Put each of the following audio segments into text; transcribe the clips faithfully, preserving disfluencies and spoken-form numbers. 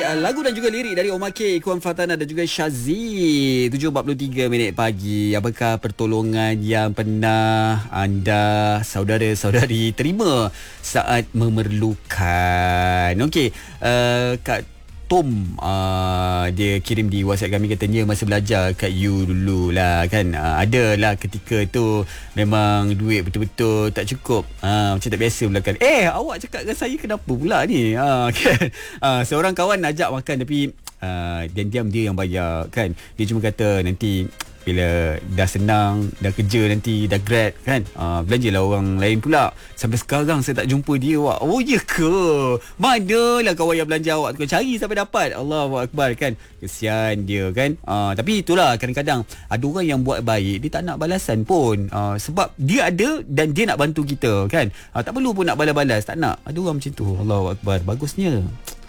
uh, lagu dan juga lirik dari Omar K, Ikuan Fatana dan juga Syazi. tujuh empat puluh tiga minit pagi. Apakah pertolongan yang pernah anda, saudara-saudari, terima saat memerlukan? Okey, uh, Kak Tom uh, dia kirim di WhatsApp kami, katanya masa belajar kat U dulu lah kan, uh, ada lah ketika tu memang duit betul-betul tak cukup, uh, macam tak biasa pula kan. Eh, awak cakap dengan saya kenapa pula ni, uh, kan? uh, seorang kawan ajak makan tapi uh, diam-diam dia yang bayar kan. Dia cuma kata nanti bila dah senang, dah kerja nanti, dah grad kan, uh, belanjalah orang lain pula. Sampai sekarang saya tak jumpa dia, awak. Oh ya ke? Manalah kawan yang belanja awak tu, cari sampai dapat. Allahu Akbar kan. Kesian dia kan. uh, Tapi itulah, kadang-kadang ada orang yang buat baik, dia tak nak balasan pun, uh, sebab dia ada dan dia nak bantu kita kan. uh, Tak perlu pun nak balas-balas, tak nak. Ada orang macam tu. Allahu Akbar. Bagusnya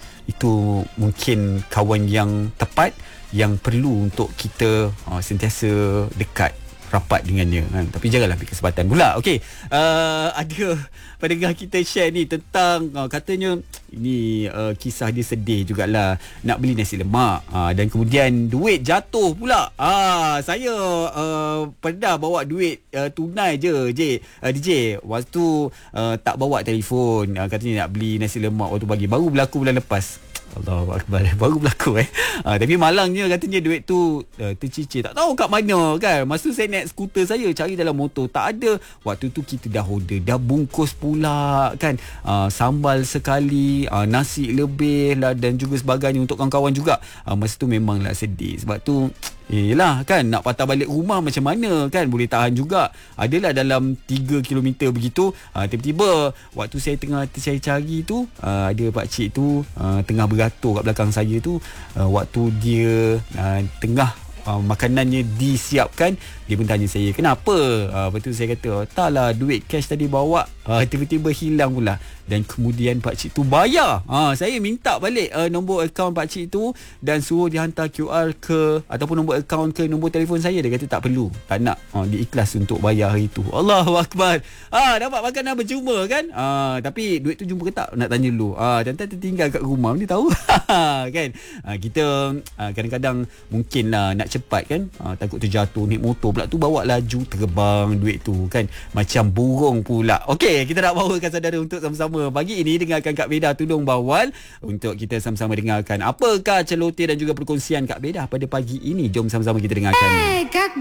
itu mungkin kawan yang tepat, yang perlu untuk kita uh, sentiasa dekat, rapat dengannya kan? Tapi janganlah ambil kesempatan pula. Okey, uh, ada pendengar kita share ni tentang uh, katanya ini uh, kisah dia sedih jugalah, nak beli nasi lemak uh, dan kemudian duit jatuh pula. uh, Saya uh, pernah bawa duit uh, tunai je J, uh, D J. Waktu tu uh, tak bawa telefon, uh, katanya nak beli nasi lemak waktu pagi. Baru berlaku bulan lepas. Allahu Akbar, baru berlaku eh. Ha, tapi malangnya katanya duit tu uh, tercicir, tak tahu kat mana kan. Masa saya naik skuter, saya cari dalam motor, tak ada. Waktu tu kita dah order, dah bungkus pula kan, uh, sambal sekali, uh, nasi lebih lah dan juga sebagainya untuk kawan-kawan juga. uh, Masa tu memanglah sedih. Sebab tu yelah kan, nak patah balik rumah macam mana kan, boleh tahan juga. Adalah dalam tiga kilometer begitu. uh, Tiba-tiba waktu saya tengah saya cari tu, uh, ada pakcik tu uh, tengah beratur kat belakang saya tu. uh, Waktu dia uh, tengah uh, makanannya disiapkan, dia pun tanya saya, kenapa? uh, Lepas tu saya kata, tak lah, duit cash tadi bawa, uh, tiba-tiba hilang pula. Dan kemudian pakcik tu bayar. ha, Saya minta balik uh, nombor akaun pakcik tu dan suruh dia hantar Q R ke ataupun nombor akaun ke nombor telefon saya. Dia kata tak perlu, tak nak, ha, dia ikhlas untuk bayar hari tu. Allahu Akbar. ha, Dapat makanan percuma kan. ha, Tapi duit tu jumpa ke tak, nak tanya dulu. ha, Dan tertinggal kat rumah, dia tahu kan. ha, Kita ha, kadang-kadang mungkin lah nak cepat kan, ha, takut terjatuh, naik motor pula tu, bawa laju, terbang duit tu kan, macam burung pula. Okey, kita nak bawakan saudara untuk sama-sama pagi ini dengarkan Kak Beda Tudung Bawal, untuk kita sama-sama dengarkan apakah celoteh dan juga perkongsian Kak Beda pada pagi ini. Jom sama-sama kita dengarkan. Hey, Kak